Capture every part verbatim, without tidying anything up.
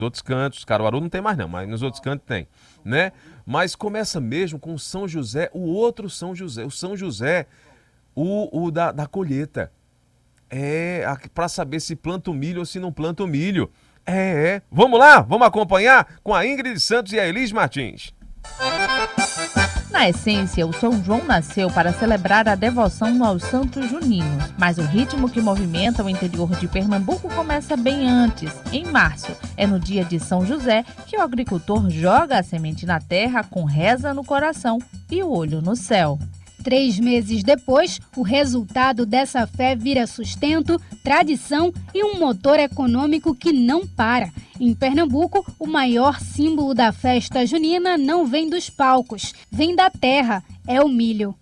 outros cantos, Caruaru não tem mais não, mas nos outros cantos tem, né? Mas começa mesmo com São José, o outro São José, o São José, o, o da, da colheita. É, para saber se planta o milho ou se não planta o milho. É, é. Vamos lá, vamos acompanhar com a Ingrid Santos e a Elis Martins. Na essência, o São João nasceu para celebrar a devoção aos santos juninos, mas o ritmo que movimenta o interior de Pernambuco começa bem antes, em março. É no dia de São José que o agricultor joga a semente na terra com reza no coração e o olho no céu. Três meses depois, o resultado dessa fé vira sustento, tradição e um motor econômico que não para. Em Pernambuco, o maior símbolo da festa junina não vem dos palcos, vem da terra, é o milho.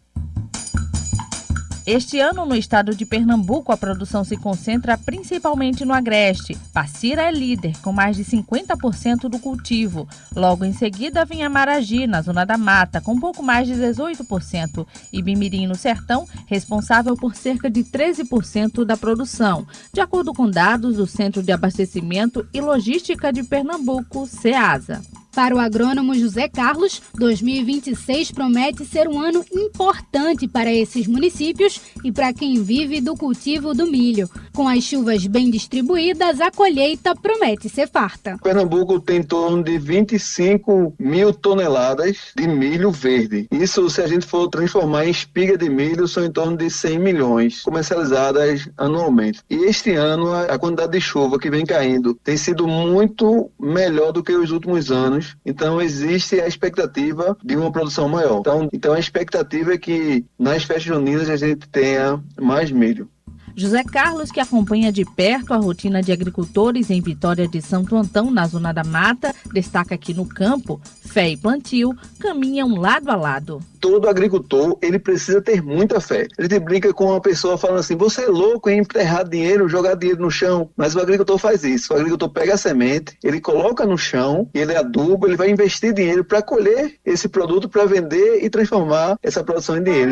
Este ano, no estado de Pernambuco, a produção se concentra principalmente no agreste. Passira é líder, com mais de cinquenta por cento do cultivo. Logo em seguida vem a Maragi, na Zona da Mata, com pouco mais de dezoito por cento. E Bimirim, no Sertão, responsável por cerca de treze por cento da produção, de acordo com dados do Centro de Abastecimento e Logística de Pernambuco, CEASA. Para o agrônomo José Carlos, dois mil e vinte e seis promete ser um ano importante para esses municípios e para quem vive do cultivo do milho. Com as chuvas bem distribuídas, a colheita promete ser farta. Pernambuco tem em torno de vinte e cinco mil toneladas de milho verde. Isso, se a gente for transformar em espiga de milho, são em torno de cem milhões comercializadas anualmente. E este ano, a quantidade de chuva que vem caindo tem sido muito melhor do que os últimos anos. Então existe a expectativa de uma produção maior. Então, então a expectativa é que nas festas juninas a gente tenha mais milho. José Carlos, que acompanha de perto a rotina de agricultores em Vitória de Santo Antão, na Zona da Mata, destaca que no campo, fé e plantio caminham lado a lado. Todo agricultor, ele precisa ter muita fé. A gente brinca com uma pessoa falando assim, você é louco em enterrar dinheiro, jogar dinheiro no chão. Mas o agricultor faz isso. O agricultor pega a semente, ele coloca no chão, ele aduba, ele vai investir dinheiro para colher esse produto, para vender e transformar essa produção em dinheiro.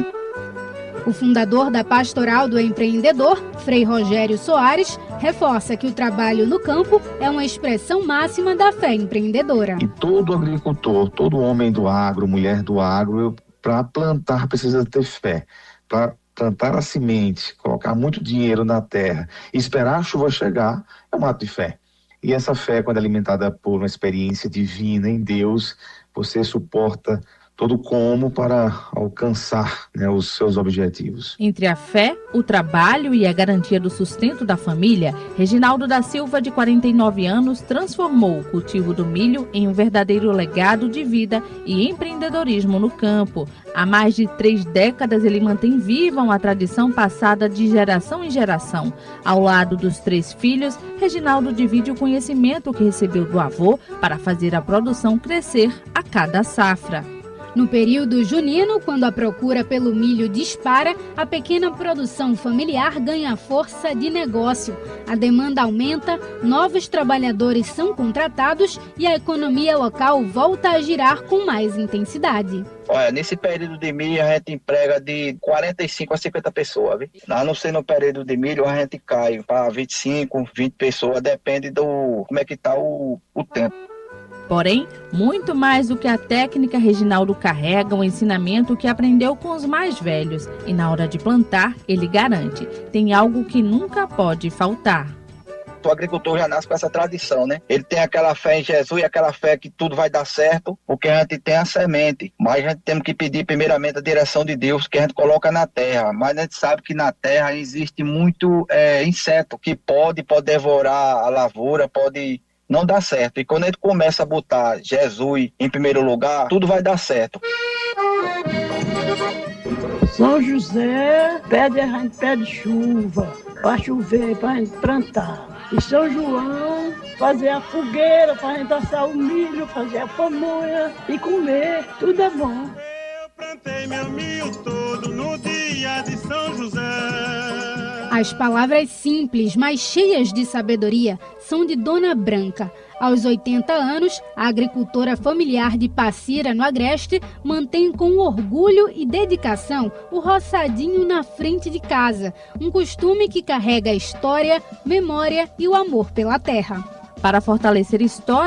O fundador da Pastoral do Empreendedor, Frei Rogério Soares, reforça que o trabalho no campo é uma expressão máxima da fé empreendedora. E todo agricultor, todo homem do agro, mulher do agro, para plantar precisa ter fé. Para plantar a semente, colocar muito dinheiro na terra e esperar a chuva chegar, é um ato de fé. E essa fé, quando alimentada por uma experiência divina em Deus, você suporta todo como para alcançar, né, os seus objetivos. Entre a fé, o trabalho e a garantia do sustento da família, Reginaldo da Silva, de quarenta e nove anos, transformou o cultivo do milho em um verdadeiro legado de vida e empreendedorismo no campo. Há mais de três décadas ele mantém viva uma tradição passada de geração em geração. Ao lado dos três filhos, Reginaldo divide o conhecimento que recebeu do avô para fazer a produção crescer a cada safra. No período junino, quando a procura pelo milho dispara, a pequena produção familiar ganha força de negócio. A demanda aumenta, novos trabalhadores são contratados e a economia local volta a girar com mais intensidade. Olha, nesse período de milho a gente emprega de quarenta e cinco a cinquenta pessoas, viu? A não ser no período de milho a gente cai para vinte e cinco, vinte pessoas, depende do como é que está o, o tempo. Porém, muito mais do que a técnica, Reginaldo carrega o ensinamento que aprendeu com os mais velhos. E na hora de plantar, ele garante, tem algo que nunca pode faltar. O agricultor já nasce com essa tradição, né? Ele tem aquela fé em Jesus e aquela fé que tudo vai dar certo, porque a gente tem a semente. Mas a gente tem que pedir primeiramente a direção de Deus que a gente coloca na terra. Mas a gente sabe que na terra existe muito é, inseto que pode, pode devorar a lavoura, pode não dá certo. E quando a gente começa a botar Jesus em primeiro lugar, tudo vai dar certo. São José pede, a gente pede chuva para chover, para a gente plantar. E São João fazer a fogueira para a gente assar o milho, fazer a pamonha e comer. Tudo é bom. Eu plantei meu milho todo no dia de São José. As palavras simples, mas cheias de sabedoria, são de Dona Branca. Aos oitenta anos, a agricultora familiar de Passira, no Agreste, mantém com orgulho e dedicação o roçadinho na frente de casa, um costume que carrega a história, memória e o amor pela terra. Para fortalecer histórias